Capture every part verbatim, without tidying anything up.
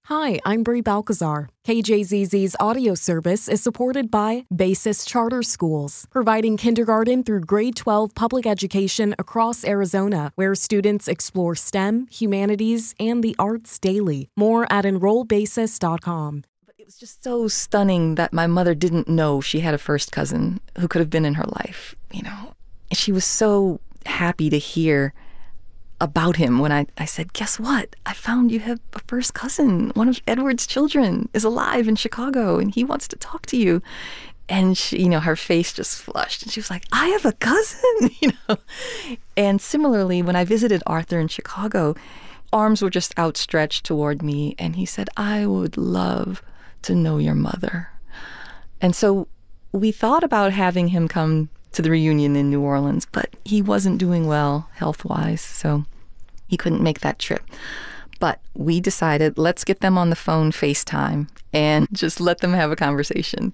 Hi, I'm Brie Balcazar. K J Z Z's audio service is supported by Basis Charter Schools, providing kindergarten through grade twelve public education across Arizona, where students explore STEM, humanities, and the arts daily. More at enroll basis dot com. It was just so stunning that my mother didn't know she had a first cousin who could have been in her life, you know. She was so happy to hear about him when I, I said, guess what? I found you have a first cousin. One of Edward's children is alive in Chicago and he wants to talk to you. And she, you know, her face just flushed and she was like, I have a cousin, you know. And similarly, when I visited Arthur in Chicago, arms were just outstretched toward me and he said, I would love to know your mother. And so we thought about having him come to the reunion in New Orleans, but he wasn't doing well health-wise, so he couldn't make that trip. But we decided, let's get them on the phone FaceTime and just let them have a conversation.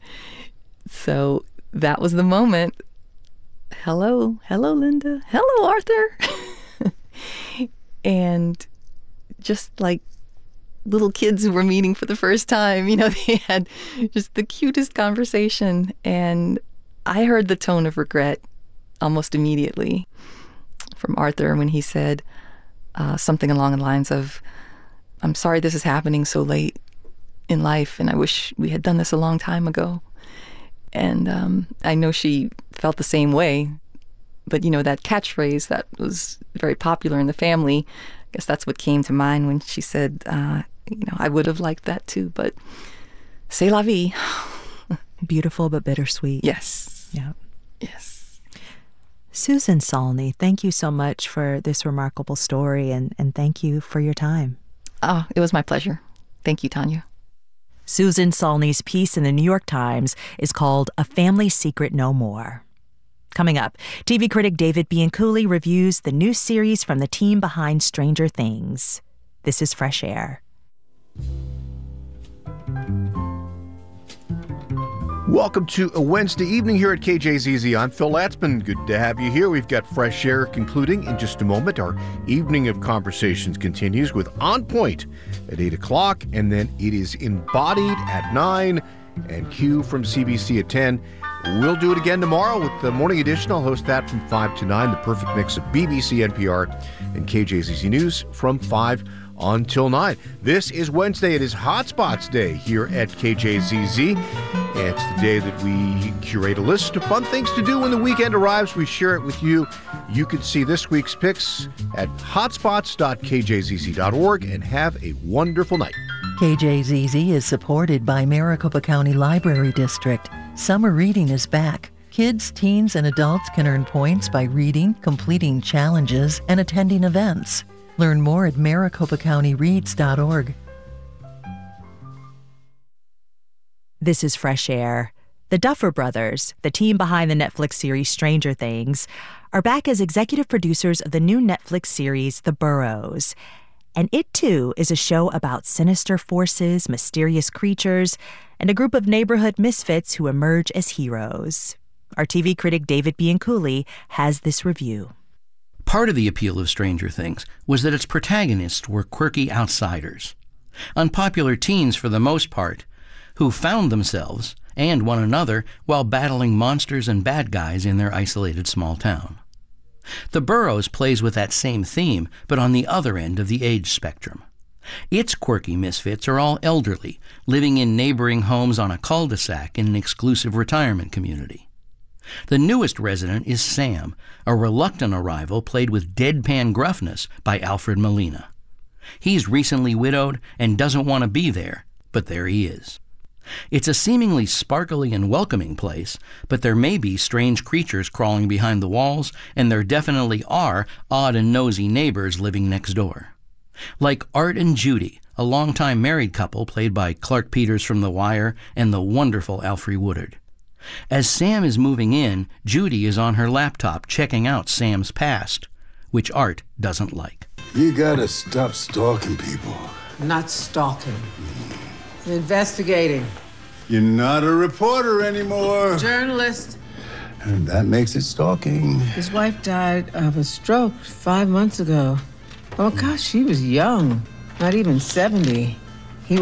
So that was the moment. Hello, hello, Linda. Hello, Arthur. And just like little kids who were meeting for the first time, you know, they had just the cutest conversation. And I heard the tone of regret almost immediately from Arthur when he said uh, something along the lines of, I'm sorry this is happening so late in life, and I wish we had done this a long time ago. And um, I know she felt the same way. But, you know, that catchphrase that was very popular in the family, I guess that's what came to mind when she said, uh, you know, I would have liked that too, but c'est la vie. Beautiful but bittersweet. Yes. Yeah. Yes. Susan Salney, thank you so much for this remarkable story, and, and thank you for your time. Oh, it was my pleasure. Thank you, Tanya. Susan Salney's piece in the New York Times is called A Family Secret No More. Coming up, T V critic David Bianculli reviews the new series from the team behind Stranger Things. This is Fresh Air. Welcome to a Wednesday evening here at K J Z Z. I'm Phil Latzman. Good to have you here. We've got Fresh Air concluding in just a moment. Our evening of conversations continues with On Point at eight o'clock, and then it is Embodied at nine, and Q from C B C at ten. We'll do it again tomorrow with the morning edition. I'll host that from five to nine, the perfect mix of B B C, N P R, and K J Z Z News from five until nine. This is Wednesday. It is Hotspots Day here at K J Z Z. It's the day that we curate a list of fun things to do when the weekend arrives. We share it with you. You can see this week's picks at hotspots dot k j z z dot org and have a wonderful night. K J Z Z is supported by Maricopa County Library District. Summer reading is back. Kids, teens, and adults can earn points by reading, completing challenges, and attending events. Learn more at maricopa county reads dot org. This is Fresh Air. The Duffer Brothers, the team behind the Netflix series Stranger Things, are back as executive producers of the new Netflix series The Burrows. And it, too, is a show about sinister forces, mysterious creatures, and a group of neighborhood misfits who emerge as heroes. Our T V critic David Bianculli has this review. Part of the appeal of Stranger Things was that its protagonists were quirky outsiders, unpopular teens for the most part, who found themselves and one another while battling monsters and bad guys in their isolated small town. The Burrows plays with that same theme, but on the other end of the age spectrum. Its quirky misfits are all elderly, living in neighboring homes on a cul-de-sac in an exclusive retirement community. The newest resident is Sam, a reluctant arrival played with deadpan gruffness by Alfred Molina. He's recently widowed and doesn't want to be there, but there he is. It's a seemingly sparkly and welcoming place, but there may be strange creatures crawling behind the walls, and there definitely are odd and nosy neighbors living next door. Like Art and Judy, a longtime married couple played by Clark Peters from The Wire and the wonderful Alfre Woodard. As Sam is moving in, Judy is on her laptop checking out Sam's past, which Art doesn't like. You gotta stop stalking people. Not stalking. Investigating. You're not a reporter anymore. Journalist. And that makes it stalking. His wife died of a stroke five months ago. Oh, gosh, she was young. Not even seventy.